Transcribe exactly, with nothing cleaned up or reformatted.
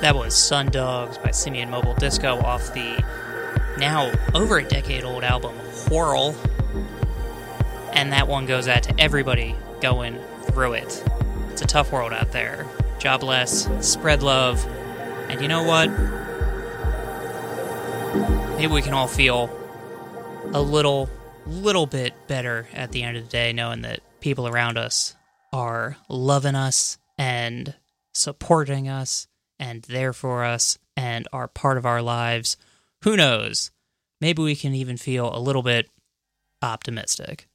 That was Sundogs by Simian Mobile Disco off the now over a decade old album Whirl. And that one goes out to everybody going through it. It's a tough world out there. Jobless, spread love, and you know what? Maybe we can all feel a little, little bit better at the end of the day knowing that people around us are loving us and supporting us and there for us and are part of our lives. Who knows? Maybe we can even feel a little bit optimistic.